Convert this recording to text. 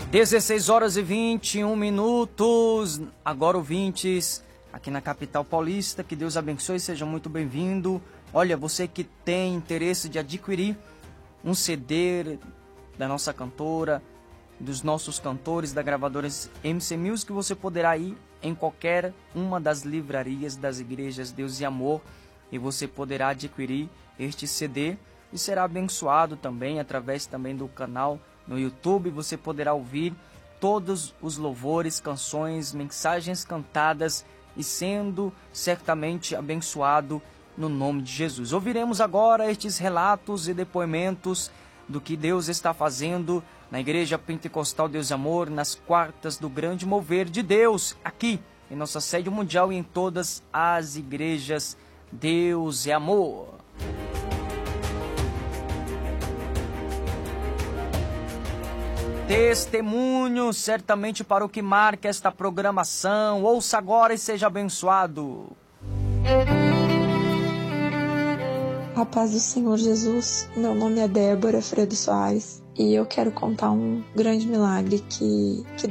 16 horas e 21 minutos, agora ouvintes, aqui na capital paulista, que Deus abençoe, seja muito bem-vindo. Olha, você que tem interesse de adquirir um CD da nossa cantora, dos nossos cantores, da gravadora MC Music, você poderá ir em qualquer uma das livrarias das igrejas Deus e Amor e você poderá adquirir este CD e será abençoado também através também do canal no YouTube. Você poderá ouvir todos os louvores, canções, mensagens cantadas e sendo certamente abençoado no nome de Jesus. Ouviremos agora estes relatos e depoimentos do que Deus está fazendo na Igreja Pentecostal Deus e Amor, nas quartas do grande mover de Deus, aqui em nossa sede mundial e em todas as igrejas Deus e Amor. Testemunho certamente para o que marca esta programação. Ouça agora e seja abençoado. A paz do Senhor Jesus. Meu nome é Débora Fredo Soares e eu quero contar um grande milagre que